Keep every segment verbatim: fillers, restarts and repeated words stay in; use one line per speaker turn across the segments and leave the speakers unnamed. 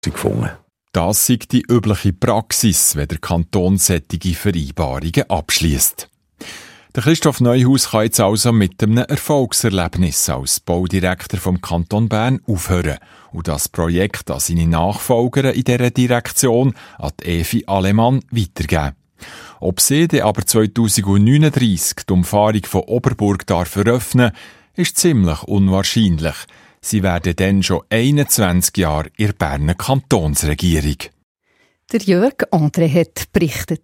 gefunden.
Das ist die übliche Praxis, wenn der Kanton solche Vereinbarungen abschliesst. Der Christoph Neuhaus kann jetzt also mit einem Erfolgserlebnis als Baudirektor vom Kanton Bern aufhören und das Projekt an seine Nachfolgerin in dieser Direktion, an die Evi Alemann, weitergeben. Ob sie dann aber zweitausendneununddreissig die Umfahrung von Oberburg darf eröffnen, ist ziemlich unwahrscheinlich. Sie werden dann schon einundzwanzig Jahre in der Berner Kantonsregierung.
Der Jörg André hat berichtet.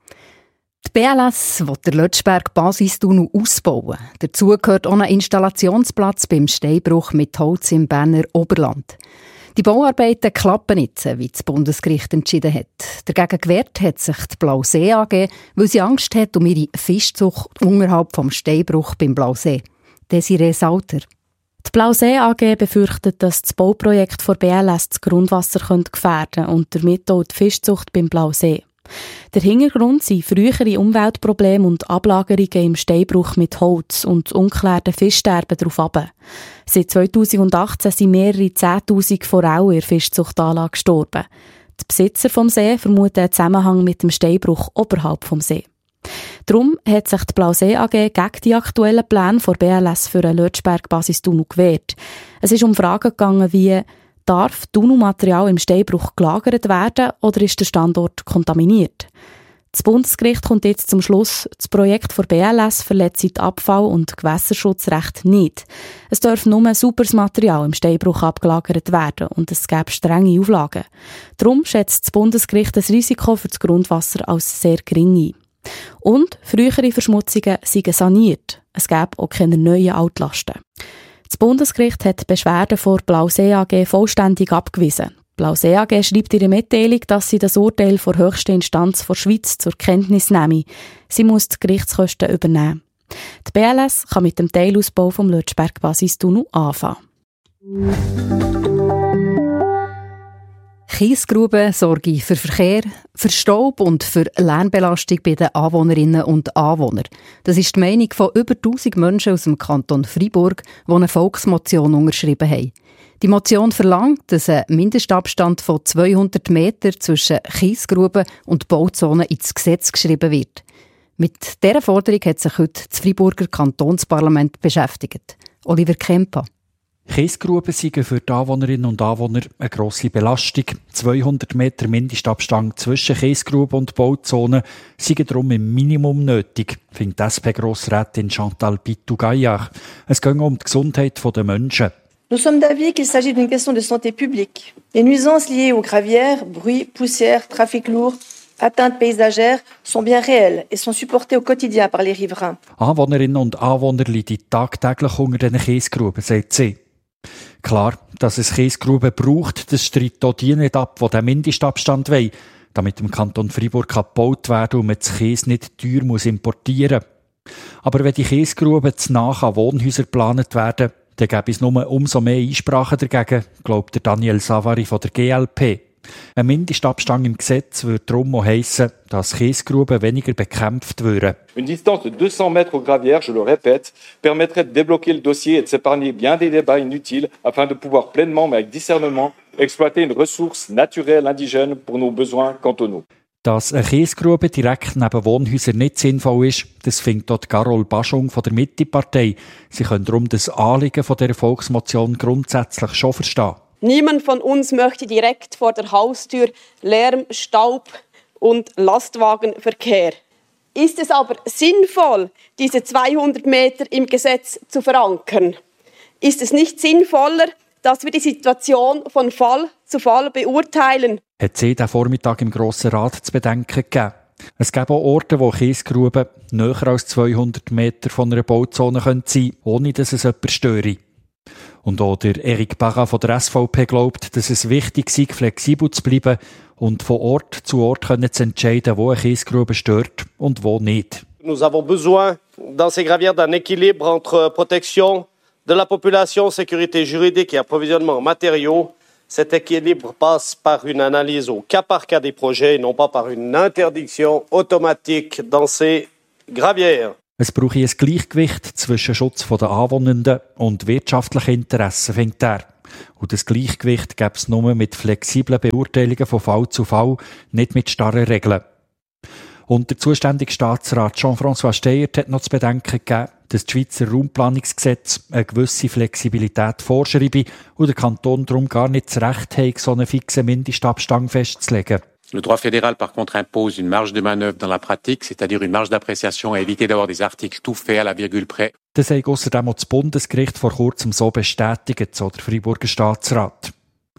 Die B L S will den Lötschberg-Basistunnel ausbauen. Dazu gehört auch ein Installationsplatz beim Steinbruch mit Holz im Berner Oberland. Die Bauarbeiten klappen nicht, wie das Bundesgericht entschieden hat. Dagegen gewehrt hat sich die Blausee A G, weil sie Angst hat um ihre Fischzucht unterhalb vom Steinbruch beim Blausee. Desiree Sauter.
Die Blausee A G befürchtet, dass das Bauprojekt der B L S das Grundwasser gefährden könnte und damit auch die Fischzucht beim Blausee. Der Hintergrund sind frühere Umweltprobleme und Ablagerungen im Steinbruch mit Holz und ungeklärte Fischsterben darauf ab. Seit zweitausendachtzehn sind mehrere Zehntausend Forellen in der Fischzuchtanlage gestorben. Die Besitzer vom See vermuten einen Zusammenhang mit dem Steinbruch oberhalb vom See. Darum hat sich die Blausee A G gegen die aktuellen Pläne der B L S für einen Lötschberg-Basistunnel gewehrt. Es ist um Fragen gegangen wie: Darf Tunnelmaterial im Steinbruch gelagert werden oder ist der Standort kontaminiert? Das Bundesgericht kommt jetzt zum Schluss, das Projekt der B L S verletzt die Abfall- und Gewässerschutzrecht nicht. Es darf nur sauberes Material im Steinbruch abgelagert werden und es gäbe strenge Auflagen. Darum schätzt das Bundesgericht das Risiko für das Grundwasser als sehr gering ein. Und frühere Verschmutzungen seien saniert. Es gäbe auch keine neuen Altlasten. Das Bundesgericht hat die Beschwerden vor Blausee A G vollständig abgewiesen. Blausee A G schreibt in ihrer Mitteilung, dass sie das Urteil vor höchster Instanz der Schweiz zur Kenntnis nehme. Sie muss die Gerichtskosten übernehmen. Die B L S kann mit dem Teilausbau vom Lötschberg-Basistunnel anfangen.
Kiesgruben sorgen für Verkehr, für Staub und für Lärmbelastung bei den Anwohnerinnen und Anwohnern. Das ist die Meinung von über tausend Menschen aus dem Kanton Freiburg, die eine Volksmotion unterschrieben haben. Die Motion verlangt, dass ein Mindestabstand von zweihundert Meter zwischen Kiesgruben und Bauzonen ins Gesetz geschrieben wird. Mit dieser Forderung hat sich heute das Freiburger Kantonsparlament beschäftigt. Oliver Kempa.
Kiesgruben seien für die Anwohnerinnen und Anwohner eine grosse Belastung. zweihundert Meter Mindestabstand zwischen Kiesgruben und Bauzonen seien darum im Minimum nötig, findet die S P-Grossrätin Chantal Pitou-Gaillard. Es geht um die Gesundheit der Menschen.
Nous sommes d'avis qu'il s'agit d'une question de santé publique. Les nuisances liées aux gravières, bruit, poussière, trafic lourd, atteintes paysagères sont bien réelles et sont supportées au quotidien par les riverains.
Anwohnerinnen und Anwohner leiden tagtäglich unter diesen Kiesgruben, sagt sie. Klar, dass es Kiesgruben braucht, das streitet auch die nicht ab, die den Mindestabstand wollen, damit im Kanton Freiburg gebaut werden und man das Kies nicht teuer muss importieren muss. Aber wenn die Kiesgruben zu nahe an Wohnhäuser geplant werden, dann gäbe es nur umso mehr Einsprachen dagegen, glaubt der Daniel Savary von der G L P. Ein Mindestabstand im Gesetz würde darum auch heissen, dass Kiesgruben weniger bekämpft würden.
Une distance de deux cents mètres aux gravières, je le répète, permettrait de débloquer le dossier et de s'épargner bien des débats inutiles afin de pouvoir pleinement, mais avec discernement, exploiter une ressource naturelle indigène pour nos besoins cantonaux.
Dass eine Kiesgrube direkt neben Wohnhäusern nicht sinnvoll ist, das findet dort Carol Baschung von der Mitte-Partei. Sie können darum das Anliegen von dieser Volksmotion grundsätzlich schon verstehen.
Niemand von uns möchte direkt vor der Haustür Lärm, Staub und Lastwagenverkehr. Ist es aber sinnvoll, diese zweihundert Meter im Gesetz zu verankern? Ist es nicht sinnvoller, dass wir die Situation von Fall zu Fall beurteilen?
Hat sie diesen Vormittag im Grossen Rat zu bedenken gegeben. Es gibt auch Orte, wo Kiesgruben näher als zweihundert Meter von einer Bauzone sein können, ohne dass es jemand störe. Und auch der Eric Barra von der S V P glaubt, dass es wichtig sei, flexibel zu bleiben und von Ort zu Ort können zu entscheiden, wo eine Kiesgrube stört und wo nicht.
Nous avons besoin dans ces gravières d'un équilibre entre protection de la population, sécurité juridique et approvisionnement en matériaux. Cet équilibre passe par une analyse au cas par cas des projets et non pas par une interdiction automatique dans ces gravières.
Es brauche ein Gleichgewicht zwischen Schutz der Anwohnenden und wirtschaftlichen Interessen, findet er. Und das Gleichgewicht gäbe es nur mit flexiblen Beurteilungen von Fall zu Fall, nicht mit starren Regeln. Und der zuständige Staatsrat Jean-François Steyert hat noch zu bedenken gegeben, dass das Schweizer Raumplanungsgesetz eine gewisse Flexibilität vorschreibe und der Kanton darum gar nicht das Recht hat, so einen fixen Mindestabstand festzulegen.
Le droit fédéral, par contre, impose une marge de manœuvre dans la pratique, c'est-à-dire une marge d'appréciation à éviter d'avoir des articles tout faits à la virgule près.
Das hat ausserdem auch das Bundesgericht vor kurzem so bestätigt, so der Freiburger Staatsrat.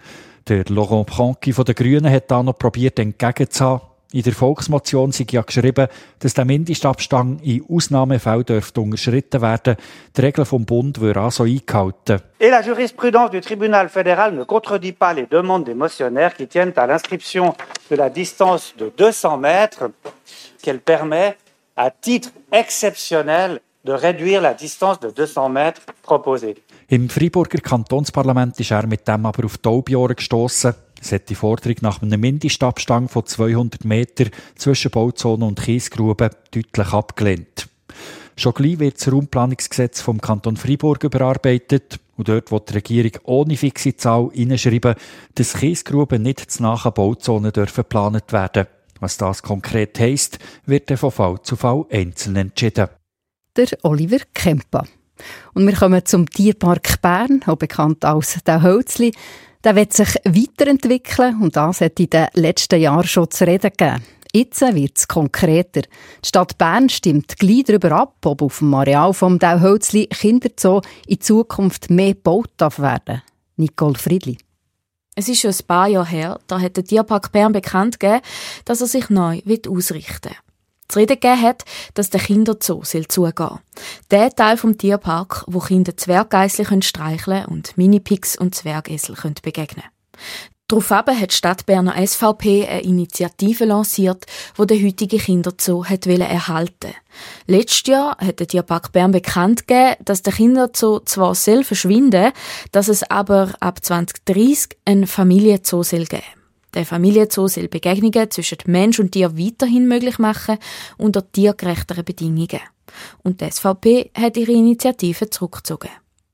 Der Laurent Pranki von den Grünen hat da noch probiert, entgegenzuhaben. In der Volksmotion sei ja geschrieben, dass der Mindestabstand in Ausnahmefällen dürfte unterschritten werden. Die Regeln vom Bund würden also eingehalten.
Et la jurisprudence du tribunal fédéral ne contredit pas les demandes des motionnaires qui tiennent à l'inscription de la distance de deux cents mètres, qu'elle permet, à titre exceptionnel, de réduire la distance de deux cents mètres proposée.
Im Freiburger Kantonsparlament ist er mit dem aber auf die Taubiohren gestossen. Es hat die Forderung nach einem Mindestabstand von zweihundert Meter zwischen Bauzone und Kiesgruben deutlich abgelehnt. Schon gleich wird das Raumplanungsgesetz vom Kanton Freiburg überarbeitet und dort will die Regierung ohne fixe Zahl hineinschreiben, dass Kiesgruben nicht zu nahen Bauzonen dürfen geplant werden. Was das konkret heisst, wird dann von Fall zu Fall einzeln entschieden.
Der Oliver Kempa. Und wir kommen zum Tierpark Bern, auch bekannt als «Der Hölzli». Der wird sich weiterentwickeln und das hat in den letzten Jahren schon zu reden gegeben. Jetzt wird es konkreter. Die Stadt Bern stimmt gleich darüber ab, ob auf dem Areal vom Dauhölzli Kinderzoo in Zukunft mehr gebaut darf werden. Nicole Friedli.
Es ist schon ein paar Jahre her, da hat der Tierpark Bern bekannt gegeben, dass er sich neu ausrichten will. Zu reden gegeben hat, dass der Kinderzoo zugehen soll. Der Teil vom Tierpark, wo Kinder Zwerggeissli streicheln und Minipigs und Zwergesel begegnen können. Daraufhin hat die Stadt Berner S V P eine Initiative lanciert, die den heutigen Kinderzoo erhalten wollte. Letztes Jahr hat der Tierpark Bern bekannt gegeben, dass der Kinderzoo zwar soll verschwinden, dass es aber ab zwanzig dreissig einen Familienzoo geben soll. Der Familienzoo soll Begegnungen zwischen Mensch und Tier weiterhin möglich machen, unter tiergerechteren Bedingungen. Und die S V P hat ihre Initiative zurückgezogen.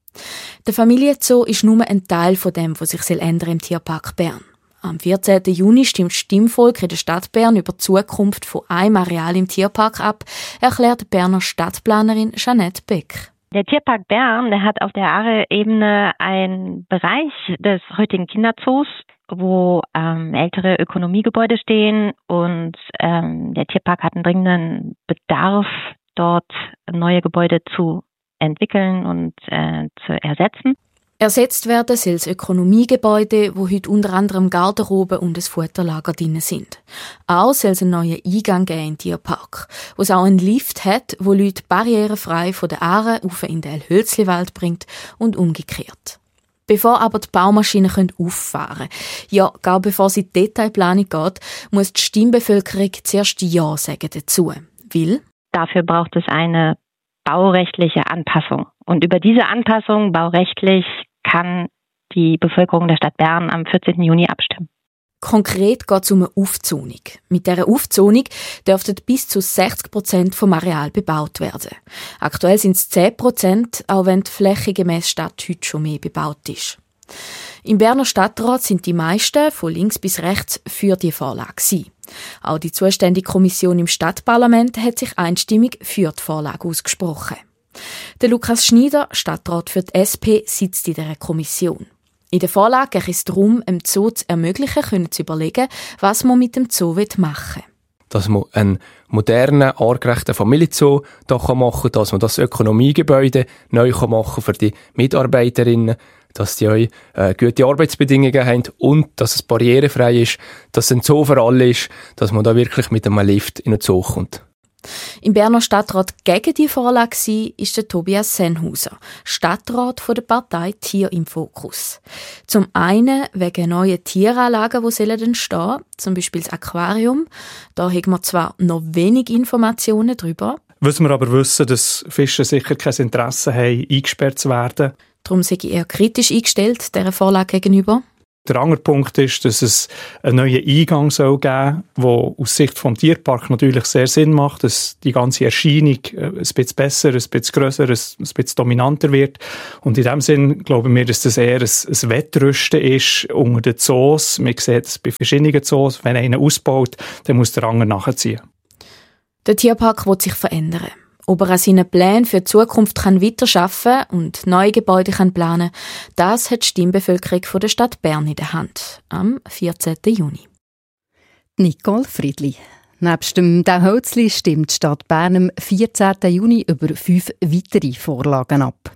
Der Familienzoo ist nur ein Teil von dem, was sich ändern im Tierpark Bern. Am vierzehnten Juni stimmt das Stimmvolk in der Stadt Bern über die Zukunft von einem Areal im Tierpark ab, erklärt die Berner Stadtplanerin Jeanette Beck.
Der Tierpark Bern, der hat auf der Aare-Ebene einen Bereich des heutigen Kinderzoos, wo ähm, ältere Ökonomiegebäude stehen und ähm, der Tierpark hat einen dringenden Bedarf, dort neue Gebäude zu entwickeln und äh, zu ersetzen.
Ersetzt werden soll das Ökonomiegebäude, wo heute unter anderem Garderobe und ein Futterlager drin sind. Auch soll es einen neuen Eingang geben in den Tierpark, wo es auch einen Lift hat, wo Leute barrierefrei von der Aare auf in den Hölzliwald bringt und umgekehrt. Bevor aber die Baumaschinen auffahren können, ja, gar bevor sie in die Detailplanung geht, muss die Stimmbevölkerung zuerst Ja sagen dazu. Weil
dafür braucht es eine baurechtliche Anpassung. Und über diese Anpassung baurechtlich kann die Bevölkerung der Stadt Bern am vierzehnten Juni abstimmen.
Konkret geht es um eine Aufzonung. Mit dieser Aufzonung dürften bis zu sechzig Prozent vom Areal bebaut werden. Aktuell sind es zehn Prozent, auch wenn die Fläche gemäss Stadt heute schon mehr bebaut ist. Im Berner Stadtrat sind die meisten, von links bis rechts, für die Vorlage gewesen. Auch die zuständige Kommission im Stadtparlament hat sich einstimmig für die Vorlage ausgesprochen. Der Lukas Schneider, Stadtrat für die S P, sitzt in dieser Kommission. In der Vorlage geht es darum, dem Zoo zu ermöglichen, können zu überlegen, was man mit dem Zoo machen will.
Dass man einen modernen, artgerechten Familienzoo da machen kann, dass man das Ökonomiegebäude neu machen kann für die Mitarbeiterinnen, dass die auch äh, gute Arbeitsbedingungen haben und dass es barrierefrei ist, dass es ein Zoo für alle ist, dass man da wirklich mit einem Lift in den Zoo kommt.
Im Berner Stadtrat gegen die Vorlage war ist der Tobias Sennhauser, Stadtrat der Partei Tier im Fokus. Zum einen wegen neuen Tieranlagen, die entstehen sollen, zum Beispiel das Aquarium. Da haben wir zwar noch wenig Informationen darüber.
Was wir aber wissen, dass Fische sicher kein Interesse haben, eingesperrt zu werden.
Darum sei ich eher kritisch eingestellt dieser Vorlage gegenüber.
Der andere Punkt ist, dass es einen neuen Eingang soll geben soll, der aus Sicht vom Tierpark natürlich sehr Sinn macht, dass die ganze Erscheinung ein bisschen besser, ein bisschen grösser, ein bisschen dominanter wird. Und in dem Sinn glauben wir, dass das eher ein, ein Wettrüsten ist unter den Zoos. Man sieht es bei verschiedenen Zoos. Wenn einer ausbaut, dann muss der andere nachziehen.
Der Tierpark wird sich verändern. Ob er an seinen Plänen für die Zukunft weiterarbeiten kann und neue Gebäude planen kann, das hat die Stimmbevölkerung von der Stadt Bern in der Hand. Am vierzehnten Juni.
Nicole Friedli. Nebst dem «Der Hölzli» stimmt die Stadt Bern am vierzehnten Juni über fünf weitere Vorlagen ab.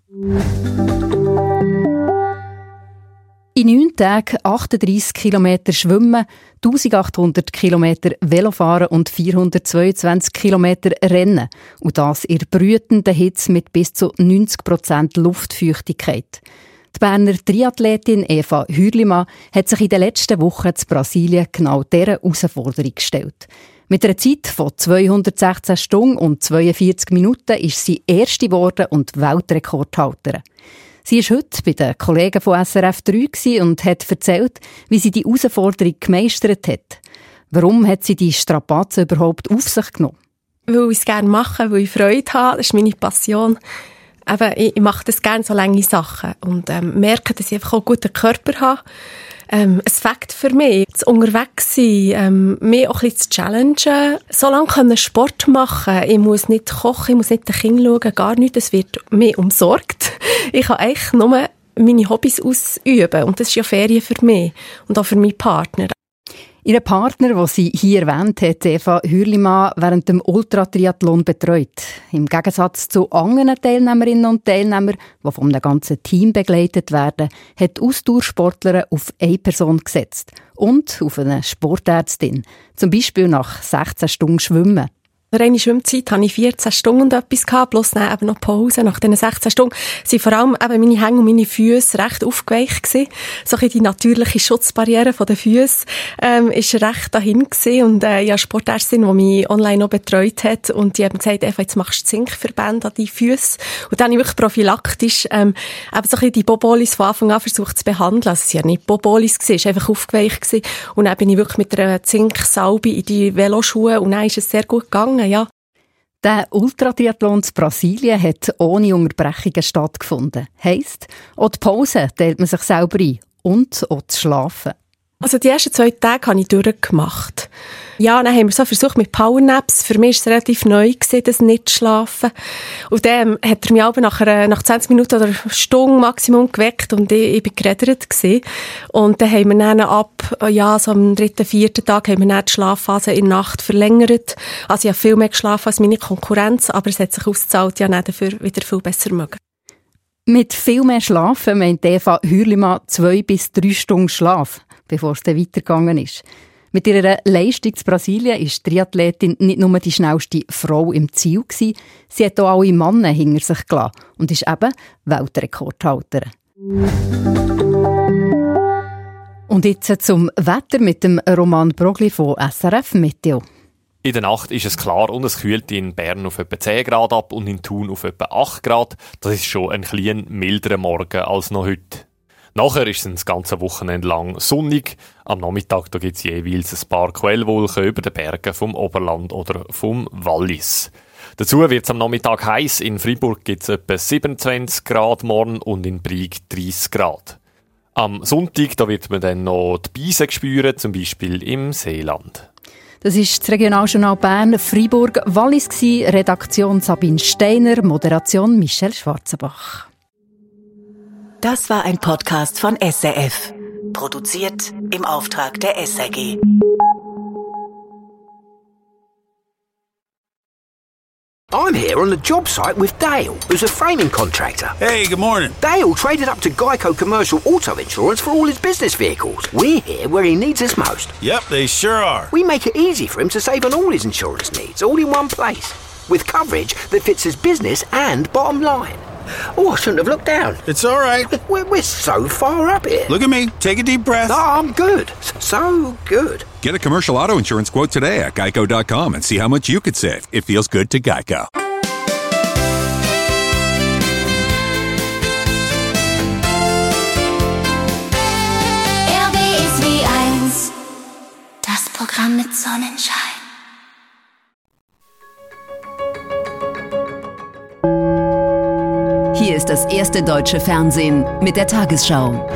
In neun Tagen achtunddreissig Kilometer schwimmen, eintausendachthundert Kilometer Velofahren und vierhundertzweiundzwanzig Kilometer Rennen. Und das in brütender Hitze mit bis zu neunzig Prozent Luftfeuchtigkeit. Die Berner Triathletin Eva Hürlimann hat sich in den letzten Wochen in Brasilien genau dieser Herausforderung gestellt. Mit einer Zeit von zweihundertsechzehn Stunden und zweiundvierzig Minuten ist sie Erste geworden und Weltrekordhalterin. Sie war heute bei den Kollegen von S R F drei und hat erzählt, wie sie die Herausforderung gemeistert hat. Warum hat sie die Strapazen überhaupt auf sich genommen?
Weil ich es gerne mache, weil ich Freude habe, das ist meine Passion. Eben, ich, ich mache das gerne so lange Sachen und ähm, merke, dass ich einfach auch einen guten Körper habe. Ähm, ein Fakt für mich, das Unterwegssein, ähm, mich auch ein bisschen zu challengen. So lange können Sport machen. Ich muss nicht kochen, ich muss nicht den Kindern schauen, gar nichts. Es wird mir umsorgt. Ich kann eigentlich nur meine Hobbys ausüben. Und das ist ja Ferien für mich und auch für meinen Partner.
Ihren Partner, den sie hier erwähnt hat, Eva Hürlimann, während dem Ultratriathlon betreut. Im Gegensatz zu anderen Teilnehmerinnen und Teilnehmern, die vom ganzen Team begleitet werden, hat die Ausdauersportlerin auf eine Person gesetzt. Und auf eine Sportärztin. Zum Beispiel nach sechzehn Stunden Schwimmen.
Reine Schwimmzeit hatte ich vierzehn Stunden und etwas gehabt, plus dann eben noch Pause. Nach diesen sechzehn Stunden sind vor allem eben meine Hände und meine Füße recht aufgeweicht gewesen. So ein die natürliche Schutzbarriere der Füße ähm, ist recht dahin gewesen. Und äh, ich habe eine Sportärztin, die mich online noch betreut hat, und die hat mir gesagt, Eva, jetzt machst du Zinkverbände an deine Füße. Und dann habe ich wirklich prophylaktisch ähm, eben so ein die Bobolis von Anfang an versucht zu behandeln. Also es waren ja nicht Bobolis, es war einfach aufgeweicht gewesen. Und dann bin ich wirklich mit einer Zinksalbe in die Veloschuhe und dann ist es sehr gut gegangen. Ja.
Der Ultratriathlon in Brasilien hat ohne Unterbrechungen stattgefunden. Heisst, auch die Pause teilt man sich selber ein und auch das Schlafen.
Also die ersten zwei Tage habe ich durchgemacht. Ja, dann haben wir so versucht mit Powernaps. Für mich war es relativ neu, das nicht zu schlafen. Und dann hat er mich aber nach, einer, nach zwanzig Minuten oder einer Stunde Maximum geweckt und ich, ich war geredet gewesen. Und dann haben wir dann ab, ja, so am dritten, vierten Tag haben wir dann die Schlafphase in der Nacht verlängert. Also ich habe viel mehr geschlafen als meine Konkurrenz, aber es hat sich ausgezahlt, ja, dann dafür wieder viel besser mögen.
Mit viel mehr Schlafen meint Eva Hürlimann zwei bis drei Stunden Schlaf, bevor es dann weitergegangen ist. Mit ihrer Leistung in Brasilien ist die Triathletin nicht nur die schnellste Frau im Ziel gewesen, sie hat auch alle Männer hinter sich gelassen und ist eben Weltrekordhalterin. Und jetzt zum Wetter mit dem Roman Brogli von S R F Meteo.
In der Nacht ist es klar und es kühlt in Bern auf etwa zehn Grad ab und in Thun auf etwa acht Grad. Das ist schon ein bisschen milderer Morgen als noch heute. Nachher ist es das ganze Wochenende lang sonnig. Am Nachmittag gibt es jeweils ein paar Quellwolken über den Bergen vom Oberland oder vom Wallis. Dazu wird es am Nachmittag heiß. In Freiburg gibt es etwa siebenundzwanzig Grad morgen und in Brieg dreißig Grad. Am Sonntag da wird man dann noch die Beise spüren, zum Beispiel im Seeland.
Das ist das Regionaljournal Bern, Freiburg, Wallis gsi. Redaktion Sabine Steiner, Moderation Michelle Schwarzenbach.
Das war ein Podcast von S R F. Produziert im Auftrag der S R G.
I'm here on the job site with Dale, who's a framing contractor.
Hey, good morning.
Dale traded up to Geico Commercial Auto Insurance for all his business vehicles. We're here where he needs us most.
Yep, they sure are.
We make it easy for him to save on all his insurance needs, all in one place, with coverage that fits his business and bottom line. Oh, I shouldn't have looked down.
It's all right.
We're, we're so far up here.
Look at me. Take a deep breath.
No, I'm good. So good.
Get a commercial auto insurance quote today at geico dot com and see how much you could save. It feels good to Geico.
Programm mit Sonnenschein.
Hier ist das erste deutsche Fernsehen mit der Tagesschau.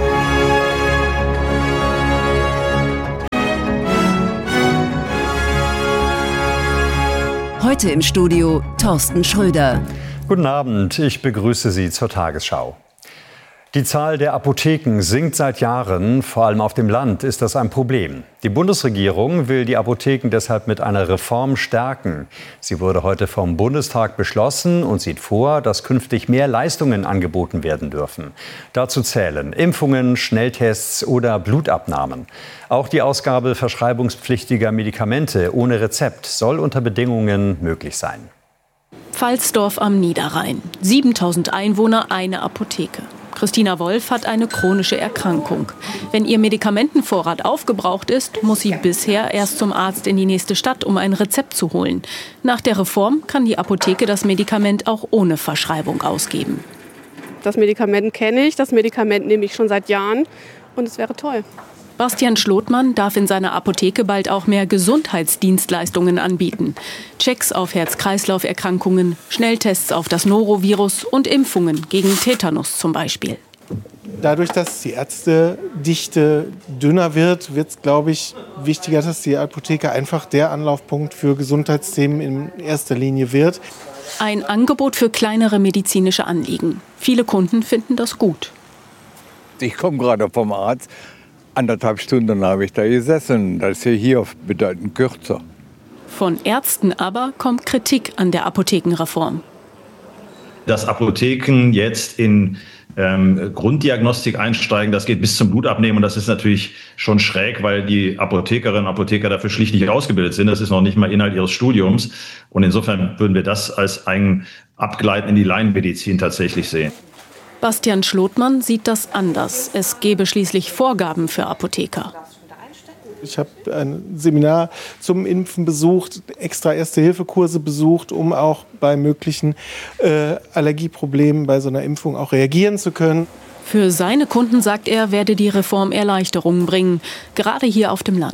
Heute im Studio Thorsten Schröder.
Guten Abend, ich begrüße Sie zur Tagesschau. Die Zahl der Apotheken sinkt seit Jahren, vor allem auf dem Land ist das ein Problem. Die Bundesregierung will die Apotheken deshalb mit einer Reform stärken. Sie wurde heute vom Bundestag beschlossen und sieht vor, dass künftig mehr Leistungen angeboten werden dürfen. Dazu zählen Impfungen, Schnelltests oder Blutabnahmen. Auch die Ausgabe verschreibungspflichtiger Medikamente ohne Rezept soll unter Bedingungen möglich sein.
Pfalzdorf am Niederrhein. siebentausend Einwohner, eine Apotheke. Christina Wolf hat eine chronische Erkrankung. Wenn ihr Medikamentenvorrat aufgebraucht ist, muss sie bisher erst zum Arzt in die nächste Stadt, um ein Rezept zu holen. Nach der Reform kann die Apotheke das Medikament auch ohne Verschreibung ausgeben.
Das Medikament kenne ich, das Medikament nehme ich schon seit Jahren und es wäre toll.
Bastian Schlotmann darf in seiner Apotheke bald auch mehr Gesundheitsdienstleistungen anbieten. Checks auf Herz-Kreislauf-Erkrankungen, Schnelltests auf das Norovirus und Impfungen gegen Tetanus zum Beispiel.
Dadurch, dass die Ärztedichte dünner wird, wird es, glaube ich, wichtiger, dass die Apotheke einfach der Anlaufpunkt für Gesundheitsthemen in erster Linie wird.
Ein Angebot für kleinere medizinische Anliegen. Viele Kunden finden das gut.
Ich komme gerade vom Arzt. Anderthalb Stunden habe ich da gesessen. Das ist ja hier bedeutend kürzer.
Von Ärzten aber kommt Kritik an der Apothekenreform.
Dass Apotheken jetzt in ähm, Grunddiagnostik einsteigen, das geht bis zum Blutabnehmen. Und das ist natürlich schon schräg, weil die Apothekerinnen und Apotheker dafür schlicht nicht ausgebildet sind. Das ist noch nicht mal Inhalt ihres Studiums. Und insofern würden wir das als ein Abgleiten in die Laienmedizin tatsächlich sehen.
Bastian Schlotmann sieht das anders. Es gäbe schließlich Vorgaben für Apotheker.
Ich habe ein Seminar zum Impfen besucht, extra Erste-Hilfe-Kurse besucht, um auch bei möglichen äh, Allergieproblemen bei so einer Impfung auch reagieren zu können.
Für seine Kunden, sagt er, werde die Reform Erleichterungen bringen, gerade hier auf dem Land.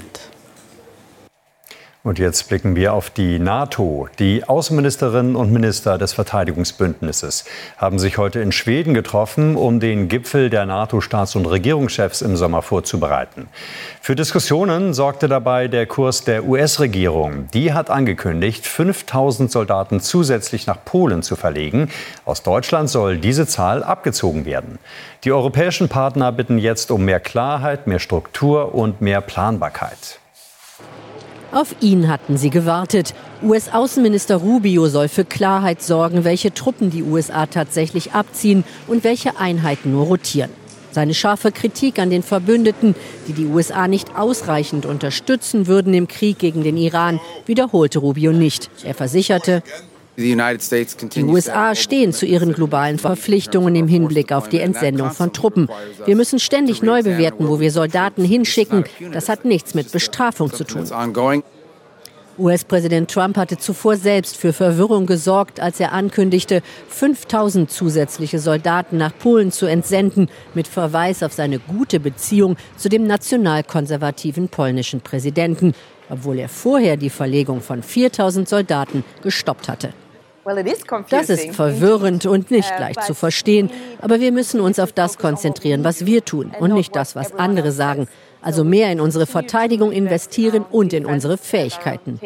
Und jetzt blicken wir auf die NATO. Die Außenministerinnen und Minister des Verteidigungsbündnisses haben sich heute in Schweden getroffen, um den Gipfel der NATO-Staats- und Regierungschefs im Sommer vorzubereiten. Für Diskussionen sorgte dabei der Kurs der U S-Regierung. Die hat angekündigt, fünftausend Soldaten zusätzlich nach Polen zu verlegen. Aus Deutschland soll diese Zahl abgezogen werden. Die europäischen Partner bitten jetzt um mehr Klarheit, mehr Struktur und mehr Planbarkeit.
Auf ihn hatten sie gewartet. U S-Außenminister Rubio soll für Klarheit sorgen, welche Truppen die U S A tatsächlich abziehen und welche Einheiten nur rotieren. Seine scharfe Kritik an den Verbündeten, die die U S A nicht ausreichend unterstützen würden im Krieg gegen den Iran, wiederholte Rubio nicht. Er versicherte, die U S A stehen zu ihren globalen Verpflichtungen im Hinblick auf die Entsendung von Truppen. Wir müssen ständig neu bewerten, wo wir Soldaten hinschicken. Das hat nichts mit Bestrafung zu tun. U S-Präsident Trump hatte zuvor selbst für Verwirrung gesorgt, als er ankündigte, fünftausend zusätzliche Soldaten nach Polen zu entsenden, mit Verweis auf seine gute Beziehung zu dem nationalkonservativen polnischen Präsidenten, obwohl er vorher die Verlegung von viertausend Soldaten gestoppt hatte. Das ist verwirrend und nicht leicht zu verstehen, aber wir müssen uns auf das konzentrieren, was wir tun und nicht das, was andere sagen. Also mehr in unsere Verteidigung investieren und in unsere Fähigkeiten.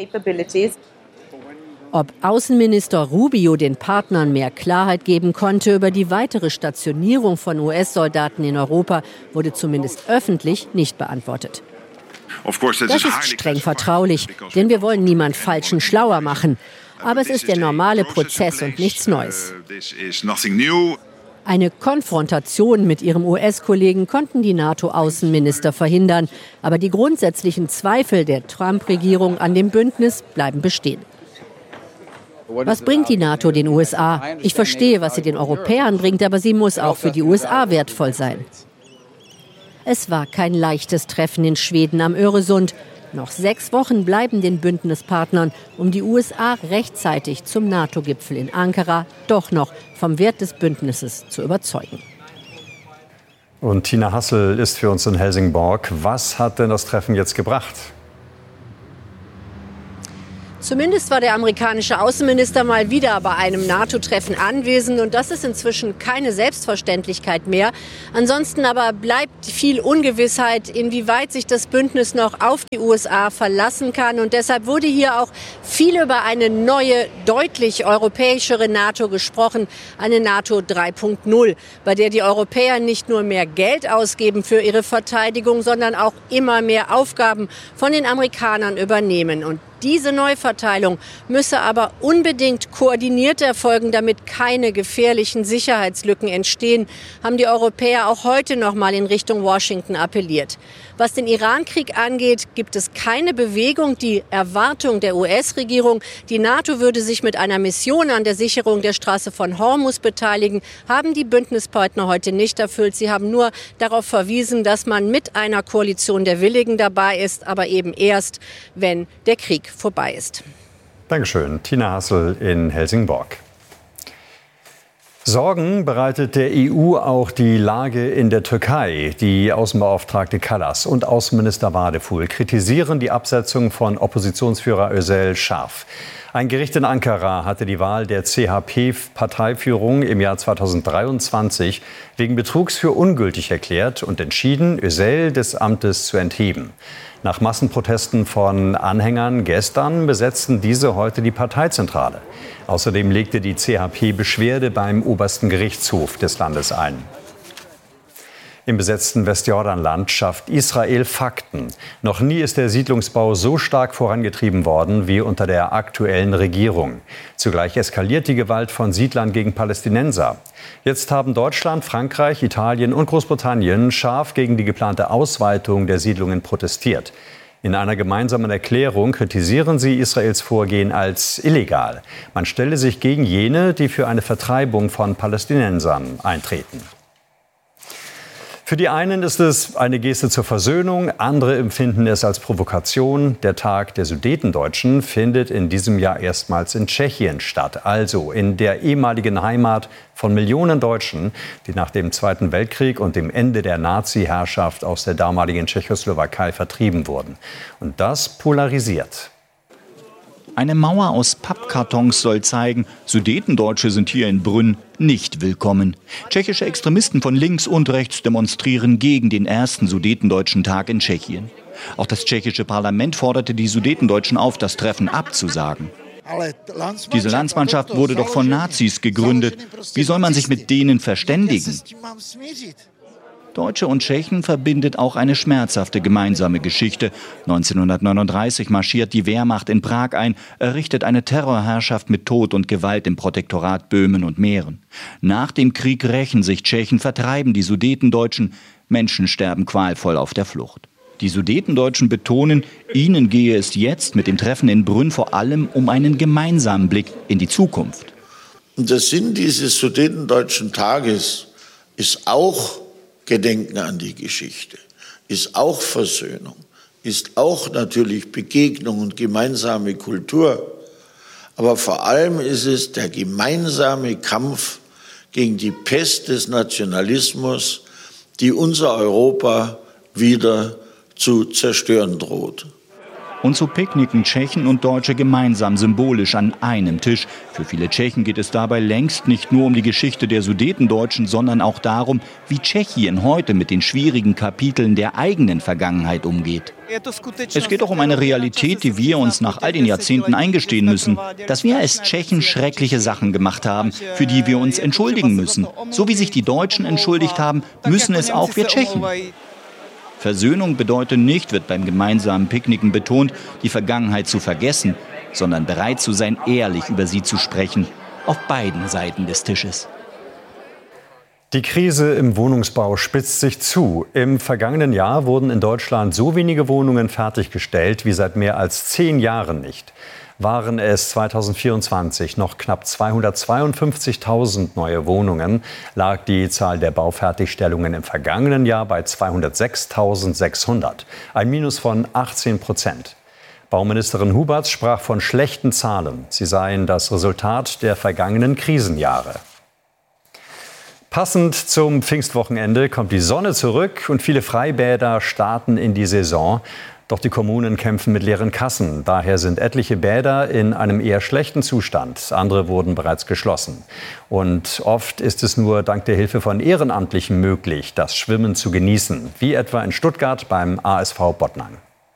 Ob Außenminister Rubio den Partnern mehr Klarheit geben konnte über die weitere Stationierung von U S-Soldaten in Europa, wurde zumindest öffentlich nicht beantwortet. Das ist streng vertraulich, denn wir wollen niemand Falschen schlauer machen. Aber es ist der normale Prozess und nichts Neues. Eine Konfrontation mit ihrem U S-Kollegen konnten die NATO-Außenminister verhindern. Aber die grundsätzlichen Zweifel der Trump-Regierung an dem Bündnis bleiben bestehen. Was bringt die NATO den U S A? Ich verstehe, was sie den Europäern bringt, aber sie muss auch für die U S A wertvoll sein. Es war kein leichtes Treffen in Schweden am Öresund. Noch sechs Wochen bleiben den Bündnispartnern, um die U S A rechtzeitig zum NATO-Gipfel in Ankara doch noch vom Wert des Bündnisses zu überzeugen.
Und Tina Hassel ist für uns in Helsingborg. Was hat denn das Treffen jetzt gebracht?
Zumindest war der amerikanische Außenminister mal wieder bei einem NATO-Treffen anwesend und das ist inzwischen keine Selbstverständlichkeit mehr. Ansonsten aber bleibt viel Ungewissheit, inwieweit sich das Bündnis noch auf die U S A verlassen kann und deshalb wurde hier auch viel über eine neue, deutlich europäischere NATO gesprochen, eine NATO drei Punkt null, bei der die Europäer nicht nur mehr Geld ausgeben für ihre Verteidigung, sondern auch immer mehr Aufgaben von den Amerikanern übernehmen. Und diese Neuverteilung müsse aber unbedingt koordiniert erfolgen, damit keine gefährlichen Sicherheitslücken entstehen, haben die Europäer auch heute noch mal in Richtung Washington appelliert. Was den Iran-Krieg angeht, gibt es keine Bewegung. Die Erwartung der U S-Regierung, die NATO würde sich mit einer Mission an der Sicherung der Straße von Hormuz beteiligen, haben die Bündnispartner heute nicht erfüllt. Sie haben nur darauf verwiesen, dass man mit einer Koalition der Willigen dabei ist, aber eben erst, wenn der Krieg vorbei ist.
Dankeschön. Tina Hassel in Helsingborg. Sorgen bereitet der E U auch die Lage in der Türkei. Die Außenbeauftragte Kallas und Außenminister Vadeful kritisieren die Absetzung von Oppositionsführer Özel scharf. Ein Gericht in Ankara hatte die Wahl der C H P-Parteiführung im Jahr zweitausenddreiundzwanzig wegen Betrugs für ungültig erklärt und entschieden, Özel des Amtes zu entheben. Nach Massenprotesten von Anhängern gestern besetzten diese heute die Parteizentrale. Außerdem legte die C H P Beschwerde beim obersten Gerichtshof des Landes ein. Im besetzten Westjordanland schafft Israel Fakten. Noch nie ist der Siedlungsbau so stark vorangetrieben worden wie unter der aktuellen Regierung. Zugleich eskaliert die Gewalt von Siedlern gegen Palästinenser. Jetzt haben Deutschland, Frankreich, Italien und Großbritannien scharf gegen die geplante Ausweitung der Siedlungen protestiert. In einer gemeinsamen Erklärung kritisieren sie Israels Vorgehen als illegal. Man stelle sich gegen jene, die für eine Vertreibung von Palästinensern eintreten. Für die einen ist es eine Geste zur Versöhnung, andere empfinden es als Provokation. Der Tag der Sudetendeutschen findet in diesem Jahr erstmals in Tschechien statt, also in der ehemaligen Heimat von Millionen Deutschen, die nach dem Zweiten Weltkrieg und dem Ende der Nazi-Herrschaft aus der damaligen Tschechoslowakei vertrieben wurden. Und das polarisiert.
Eine Mauer aus Pappkartons soll zeigen, Sudetendeutsche sind hier in Brünn nicht willkommen. Tschechische Extremisten von links und rechts demonstrieren gegen den ersten Sudetendeutschen Tag in Tschechien. Auch das tschechische Parlament forderte die Sudetendeutschen auf, das Treffen abzusagen. Diese Landsmannschaft wurde doch von Nazis gegründet. Wie soll man sich mit denen verständigen? Deutsche und Tschechen verbindet auch eine schmerzhafte gemeinsame Geschichte. neunzehnhundertneununddreißig marschiert die Wehrmacht in Prag ein, errichtet eine Terrorherrschaft mit Tod und Gewalt im Protektorat Böhmen und Mähren. Nach dem Krieg rächen sich Tschechen, vertreiben die Sudetendeutschen. Menschen sterben qualvoll auf der Flucht. Die Sudetendeutschen betonen, ihnen gehe es jetzt mit dem Treffen in Brünn vor allem um einen gemeinsamen Blick in die Zukunft.
Und der Sinn dieses Sudetendeutschen Tages ist auch Gedenken an die Geschichte, ist auch Versöhnung, ist auch natürlich Begegnung und gemeinsame Kultur. Aber vor allem ist es der gemeinsame Kampf gegen die Pest des Nationalismus, die unser Europa wieder zu zerstören droht.
Und so picknicken Tschechen und Deutsche gemeinsam symbolisch an einem Tisch. Für viele Tschechen geht es dabei längst nicht nur um die Geschichte der Sudetendeutschen, sondern auch darum, wie Tschechien heute mit den schwierigen Kapiteln der eigenen Vergangenheit umgeht. Es geht auch um eine Realität, die wir uns nach all den Jahrzehnten eingestehen müssen, dass wir als Tschechen schreckliche Sachen gemacht haben, für die wir uns entschuldigen müssen. So wie sich die Deutschen entschuldigt haben, müssen es auch wir Tschechen. Versöhnung bedeutet nicht, wird beim gemeinsamen Picknicken betont, die Vergangenheit zu vergessen, sondern bereit zu sein, ehrlich über sie zu sprechen, auf beiden Seiten des Tisches.
Die Krise im Wohnungsbau spitzt sich zu. Im vergangenen Jahr wurden in Deutschland so wenige Wohnungen fertiggestellt wie seit mehr als zehn Jahren nicht. Waren es zweitausendvierundzwanzig noch knapp zweihundertzweiundfünfzigtausend neue Wohnungen, lag die Zahl der Baufertigstellungen im vergangenen Jahr bei zweihundertsechstausendsechshundert, ein Minus von achtzehn Prozent. Bauministerin Huberts sprach von schlechten Zahlen. Sie seien das Resultat der vergangenen Krisenjahre. Passend zum Pfingstwochenende kommt die Sonne zurück und viele Freibäder starten in die Saison. Doch die Kommunen kämpfen mit leeren Kassen. Daher sind etliche Bäder in einem eher schlechten Zustand. Andere wurden bereits geschlossen. Und oft ist es nur dank der Hilfe von Ehrenamtlichen möglich, das Schwimmen zu genießen. Wie etwa in Stuttgart beim A S V Bottnang.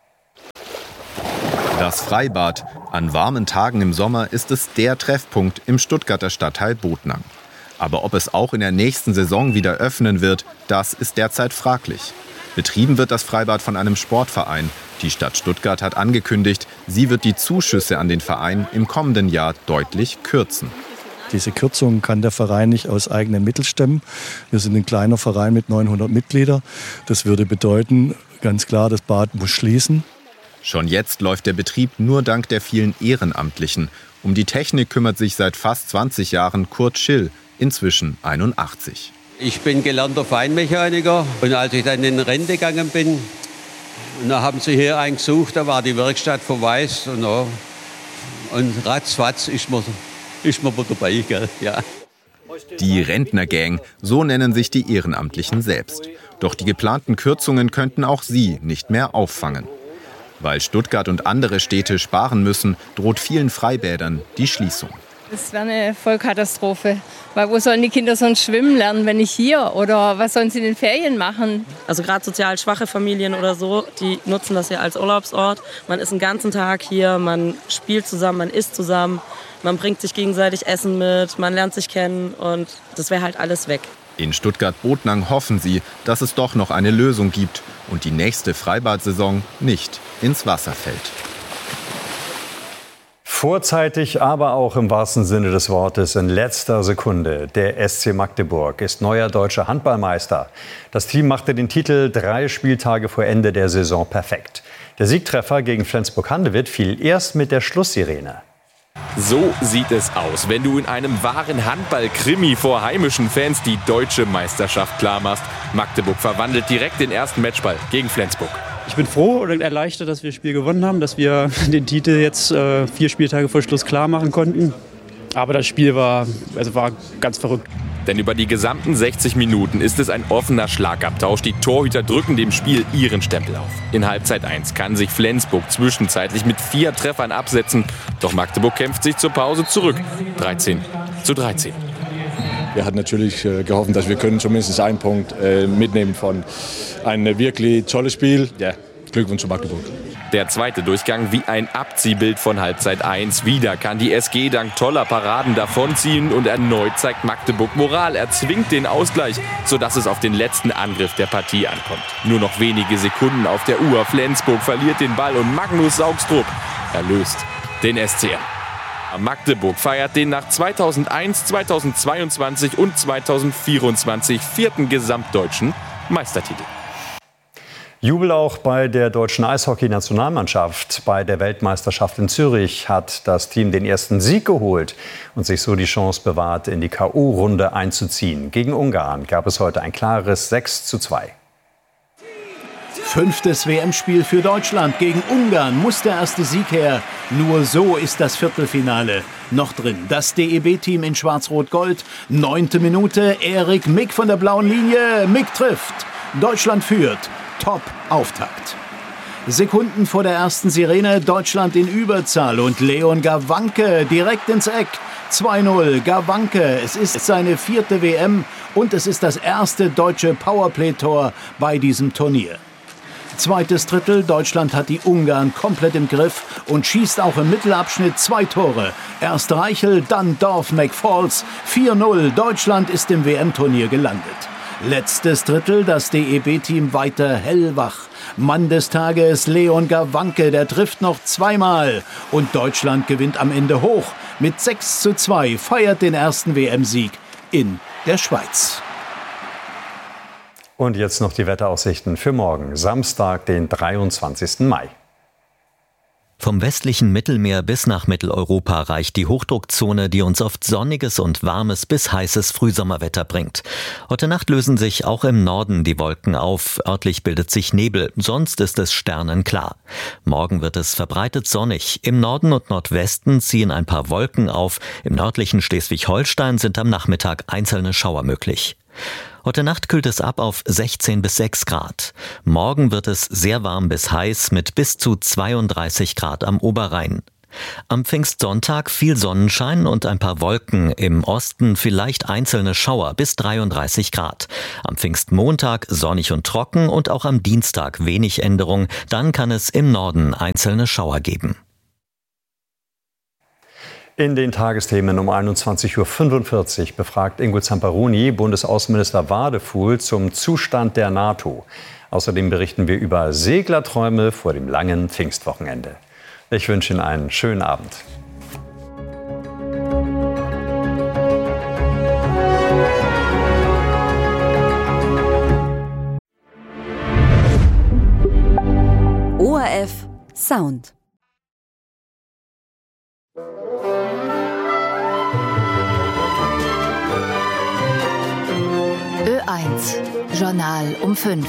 Das Freibad. An warmen Tagen im Sommer ist es der Treffpunkt im Stuttgarter Stadtteil Bottnang. Aber ob es auch in der nächsten Saison wieder öffnen wird, das ist derzeit fraglich. Betrieben wird das Freibad von einem Sportverein. Die Stadt Stuttgart hat angekündigt, sie wird die Zuschüsse an den Verein im kommenden Jahr deutlich kürzen.
Diese Kürzung kann der Verein nicht aus eigenen Mitteln stemmen. Wir sind ein kleiner Verein mit neunhundert Mitgliedern. Das würde bedeuten, ganz klar, das Bad muss schließen.
Schon jetzt läuft der Betrieb nur dank der vielen Ehrenamtlichen. Um die Technik kümmert sich seit fast zwanzig Jahren Kurt Schill, inzwischen einundachtzig.
Ich bin gelernter Feinmechaniker und als ich dann in Rente gegangen bin, da haben sie hier einen gesucht, da war die Werkstatt verwaist und, ja, und ratzfatz ist man, ist man dabei. Gell? Ja.
Die Rentnergang, so nennen sich die Ehrenamtlichen selbst. Doch die geplanten Kürzungen könnten auch sie nicht mehr auffangen. Weil Stuttgart und andere Städte sparen müssen, droht vielen Freibädern die Schließung.
Das wäre eine Vollkatastrophe. Weil wo sollen die Kinder sonst schwimmen lernen, wenn nicht hier? Oder was sollen sie in den Ferien machen?
Also gerade sozial schwache Familien oder so, die nutzen das ja als Urlaubsort. Man ist den ganzen Tag hier, man spielt zusammen, man isst zusammen, man bringt sich gegenseitig Essen mit, man lernt sich kennen und das wäre halt alles weg.
In Stuttgart-Bottnang hoffen sie, dass es doch noch eine Lösung gibt und die nächste Freibad-Saison nicht ins Wasser fällt.
Vorzeitig, aber auch im wahrsten Sinne des Wortes in letzter Sekunde. Der S C Magdeburg ist neuer deutscher Handballmeister. Das Team machte den Titel drei Spieltage vor Ende der Saison perfekt. Der Siegtreffer gegen Flensburg-Handewitt fiel erst mit der Schlusssirene.
So sieht es aus, wenn du in einem wahren Handball-Krimi vor heimischen Fans die deutsche Meisterschaft klarmachst. Magdeburg verwandelt direkt den ersten Matchball gegen Flensburg.
Ich bin froh und erleichtert, dass wir das Spiel gewonnen haben, dass wir den Titel jetzt äh, vier Spieltage vor Schluss klar machen konnten. Aber das Spiel war, also war ganz verrückt.
Denn über die gesamten sechzig Minuten ist es ein offener Schlagabtausch. Die Torhüter drücken dem Spiel ihren Stempel auf. In Halbzeit eins kann sich Flensburg zwischenzeitlich mit vier Treffern absetzen. Doch Magdeburg kämpft sich zur Pause zurück. dreizehn zu dreizehn.
Wir hatten natürlich äh, gehofft, dass wir können zumindest einen Punkt äh, mitnehmen von einem wirklich tolles Spiel. Ja, Glückwunsch zu Magdeburg.
Der zweite Durchgang wie ein Abziehbild von Halbzeit eins. Wieder kann die S G dank toller Paraden davonziehen und erneut zeigt Magdeburg Moral. Er zwingt den Ausgleich, sodass es auf den letzten Angriff der Partie ankommt. Nur noch wenige Sekunden auf der Uhr. Flensburg verliert den Ball und Magnus Saugstrup erlöst den S C R. Magdeburg feiert den nach zweitausendeins, zweitausendzweiundzwanzig und zweitausendvierundzwanzig vierten gesamtdeutschen Meistertitel.
Jubel auch bei der deutschen Eishockey-Nationalmannschaft. Bei der Weltmeisterschaft in Zürich hat das Team den ersten Sieg geholt und sich so die Chance bewahrt, in die K O-Runde einzuziehen. Gegen Ungarn gab es heute ein klares sechs zu zwei.
Fünftes W M-Spiel für Deutschland. Gegen Ungarn muss der erste Sieg her. Nur so ist das Viertelfinale noch drin. Das D E B-Team in Schwarz-Rot-Gold. Neunte Minute. Erik Mick von der blauen Linie. Mick trifft. Deutschland führt. Top-Auftakt. Sekunden vor der ersten Sirene. Deutschland in Überzahl. Und Leon Gawanke direkt ins Eck. zwei null. Gawanke. Es ist seine vierte W M. Und es ist das erste deutsche Powerplay-Tor bei diesem Turnier. Zweites Drittel, Deutschland hat die Ungarn komplett im Griff und schießt auch im Mittelabschnitt zwei Tore. Erst Reichel, dann Dorf-McFalls. vier null, Deutschland ist im W M-Turnier gelandet. Letztes Drittel, das D E B-Team weiter hellwach. Mann des Tages Leon Gawanke, der trifft noch zweimal. Und Deutschland gewinnt am Ende hoch. Mit sechs zu zwei feiert den ersten W M-Sieg in der Schweiz.
Und jetzt noch die Wetteraussichten für morgen, Samstag, den dreiundzwanzigsten Mai.
Vom westlichen Mittelmeer bis nach Mitteleuropa reicht die Hochdruckzone, die uns oft sonniges und warmes bis heißes Frühsommerwetter bringt. Heute Nacht lösen sich auch im Norden die Wolken auf. Örtlich bildet sich Nebel, sonst ist es sternenklar. Morgen wird es verbreitet sonnig. Im Norden und Nordwesten ziehen ein paar Wolken auf. Im nördlichen Schleswig-Holstein sind am Nachmittag einzelne Schauer möglich. Heute Nacht kühlt es ab auf sechzehn bis sechs Grad. Morgen wird es sehr warm bis heiß mit bis zu zweiunddreißig Grad am Oberrhein. Am Pfingstsonntag viel Sonnenschein und ein paar Wolken, im Osten vielleicht einzelne Schauer bis dreiunddreißig Grad. Am Pfingstmontag sonnig und trocken und auch am Dienstag wenig Änderung, dann kann es im Norden einzelne Schauer geben.
In den Tagesthemen um einundzwanzig Uhr fünfundvierzig befragt Ingo Zamperoni Bundesaußenminister Wadefuhl zum Zustand der NATO. Außerdem berichten wir über Seglerträume vor dem langen Pfingstwochenende. Ich wünsche Ihnen einen schönen Abend.
O R F Sound. Ö eins Journal um fünf.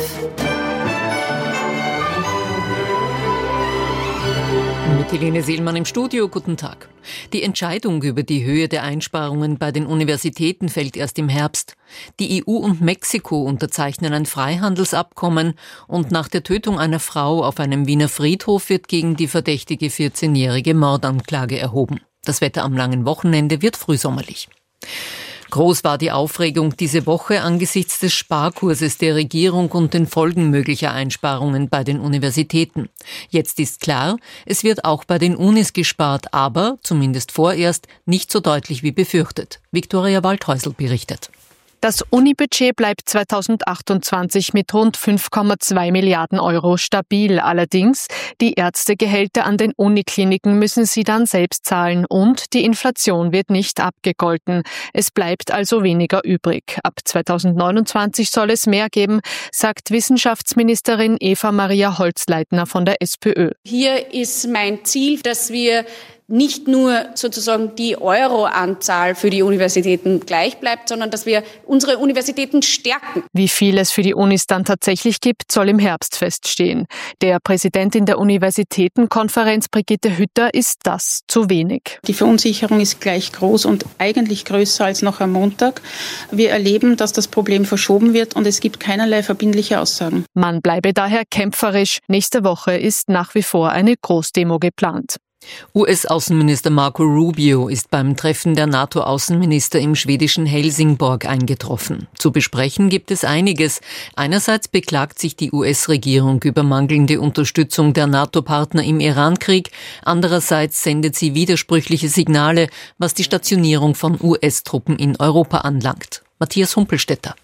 Mit Helene Seelmann im Studio, guten Tag. Die Entscheidung über die Höhe der Einsparungen bei den Universitäten fällt erst im Herbst. Die E U und Mexiko unterzeichnen ein Freihandelsabkommen und nach der Tötung einer Frau auf einem Wiener Friedhof wird gegen die verdächtige vierzehnjährige Mordanklage erhoben. Das Wetter am langen Wochenende wird frühsommerlich. Groß war die Aufregung diese Woche angesichts des Sparkurses der Regierung und den Folgen möglicher Einsparungen bei den Universitäten. Jetzt ist klar, es wird auch bei den Unis gespart, aber, zumindest vorerst, nicht so deutlich wie befürchtet. Viktoria Waldhäusl berichtet.
Das Unibudget bleibt zweitausendachtundzwanzig mit rund fünf Komma zwei Milliarden Euro stabil. Allerdings, die Ärztegehälter an den Unikliniken müssen sie dann selbst zahlen und die Inflation wird nicht abgegolten. Es bleibt also weniger übrig. Ab zweitausendneunundzwanzig soll es mehr geben, sagt Wissenschaftsministerin Eva Maria Holzleitner von der SPÖ.
Hier ist mein Ziel, dass wir nicht nur sozusagen die Euroanzahl für die Universitäten gleich bleibt, sondern dass wir unsere Universitäten stärken.
Wie viel es für die Unis dann tatsächlich gibt, soll im Herbst feststehen. Der Präsidentin der Universitätenkonferenz, Brigitte Hütter, ist das zu wenig.
Die Verunsicherung ist gleich groß und eigentlich größer als noch am Montag. Wir erleben, dass das Problem verschoben wird und es gibt keinerlei verbindliche Aussagen.
Man bleibe daher kämpferisch. Nächste Woche ist nach wie vor eine Großdemo geplant.
U S-Außenminister Marco Rubio ist beim Treffen der NATO-Außenminister im schwedischen Helsingborg eingetroffen. Zu besprechen gibt es einiges. Einerseits beklagt sich die U S-Regierung über mangelnde Unterstützung der NATO-Partner im Iran-Krieg. Andererseits sendet sie widersprüchliche Signale, was die Stationierung von U S-Truppen in Europa anlangt. Matthias Humpelstädter.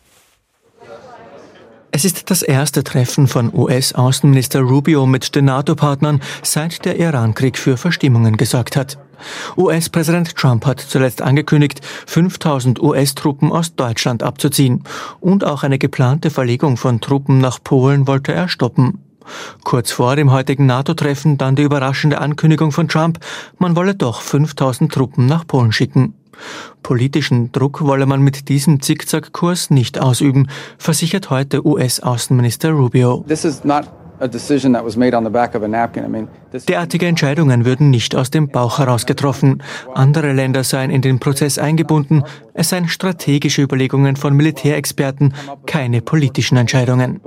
Es ist das erste Treffen von U S-Außenminister Rubio mit den NATO-Partnern, seit der Iran-Krieg für Verstimmungen gesorgt hat. U S-Präsident Trump hat zuletzt angekündigt, fünftausend U S-Truppen aus Deutschland abzuziehen. Und auch eine geplante Verlegung von Truppen nach Polen wollte er stoppen. Kurz vor dem heutigen NATO-Treffen dann die überraschende Ankündigung von Trump, man wolle doch fünftausend Truppen nach Polen schicken. Politischen Druck wolle man mit diesem Zickzackkurs nicht ausüben, versichert heute U S-Außenminister Rubio. Derartige Entscheidungen würden nicht aus dem Bauch heraus getroffen. Andere Länder seien in den Prozess eingebunden. Es seien strategische Überlegungen von Militärexperten, keine politischen Entscheidungen.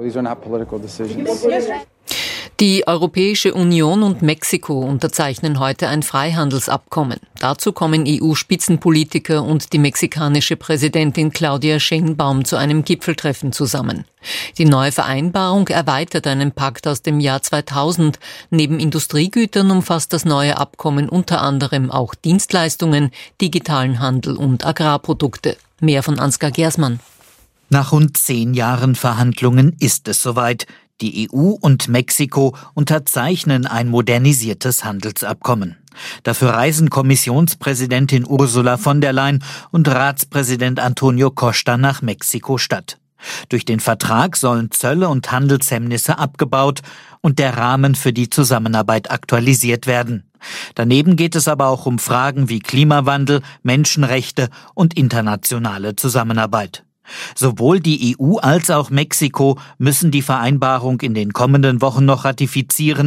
Die Europäische Union und Mexiko unterzeichnen heute ein Freihandelsabkommen. Dazu kommen E U-Spitzenpolitiker und die mexikanische Präsidentin Claudia Sheinbaum zu einem Gipfeltreffen zusammen. Die neue Vereinbarung erweitert einen Pakt aus dem Jahr zweitausend. Neben Industriegütern umfasst das neue Abkommen unter anderem auch Dienstleistungen, digitalen Handel und Agrarprodukte. Mehr von Ansgar Gersmann.
Nach rund zehn Jahren Verhandlungen ist es soweit. Die E U und Mexiko unterzeichnen ein modernisiertes Handelsabkommen. Dafür reisen Kommissionspräsidentin Ursula von der Leyen und Ratspräsident Antonio Costa nach Mexiko-Stadt. Durch den Vertrag sollen Zölle und Handelshemmnisse abgebaut und der Rahmen für die Zusammenarbeit aktualisiert werden. Daneben geht es aber auch um Fragen wie Klimawandel, Menschenrechte und internationale Zusammenarbeit. Sowohl die E U als auch Mexiko müssen die Vereinbarung in den kommenden Wochen noch ratifizieren.